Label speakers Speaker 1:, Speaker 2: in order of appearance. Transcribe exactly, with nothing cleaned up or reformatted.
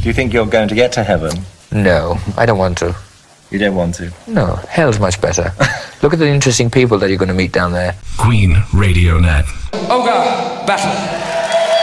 Speaker 1: Do you think you're going to get to heaven?
Speaker 2: No, I don't want to.
Speaker 1: You don't want to?
Speaker 2: No, hell's much better. Look at the interesting people that you're going to meet down there.
Speaker 3: Queen Radio Net.
Speaker 4: Ogre Battle.